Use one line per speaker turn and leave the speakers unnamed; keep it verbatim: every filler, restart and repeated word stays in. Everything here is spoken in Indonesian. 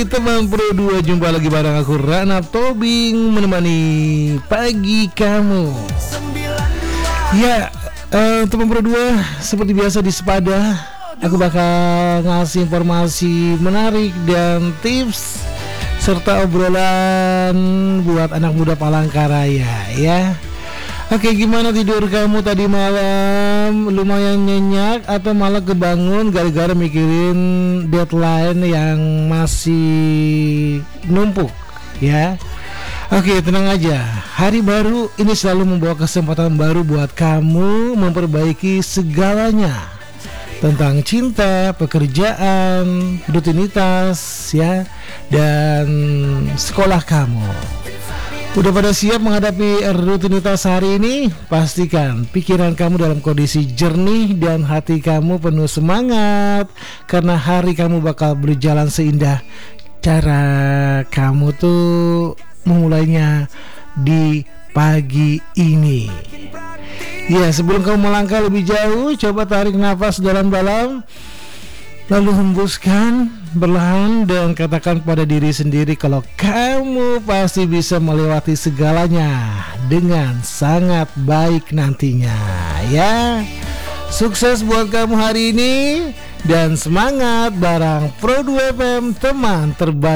pagi teman Pro dua, jumpa lagi bareng aku Rana Tobing menemani pagi kamu. Ya, uh, teman Pro dua, seperti biasa di Sepada aku bakal ngasih informasi menarik dan tips serta obrolan buat anak muda Palangkaraya ya. Oke, gimana tidur kamu tadi malam? Lumayan nyenyak atau malah kebangun gara-gara mikirin deadline yang masih numpuk ya? Oke, tenang aja. Hari baru ini selalu membawa kesempatan baru buat kamu memperbaiki segalanya tentang cinta, pekerjaan, rutinitas ya, dan sekolah kamu. Udah pada siap menghadapi rutinitas hari ini? Pastikan pikiran kamu dalam kondisi jernih dan hati kamu penuh semangat, karena hari kamu bakal berjalan seindah cara kamu tuh memulainya di pagi ini. Ya, sebelum kamu melangkah lebih jauh, coba tarik nafas dalam-dalam, lalu hembuskan perlahan dan katakan pada diri sendiri kalau kamu pasti bisa melewati segalanya dengan sangat baik nantinya ya. Sukses buat kamu hari ini dan semangat bareng Pro dua F M, teman terbaik.